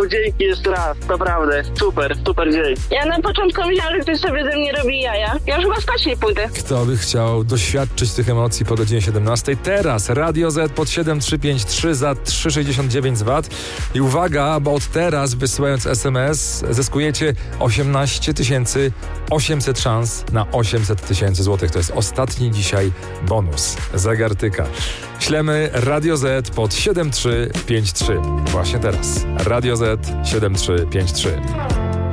dzięki jeszcze raz, naprawdę. Super dzień. Ja na początku myślałam, że ktoś sobie ze mnie robi jaja. Ja już chyba spać nie pójdę. Kto by chciał doświadczyć tych emocji po godzinie 17? Teraz Radio Z pod 7353 za 3,69 z VAT. I uwaga, bo od teraz wysyłając SMS zyskujecie 18 800 szans na 800 000 złotych. To jest ostatni dzisiaj bonus. Zegar tyka. Ślemy Radio Z pod 7353. Właśnie teraz. Radio Z 7353.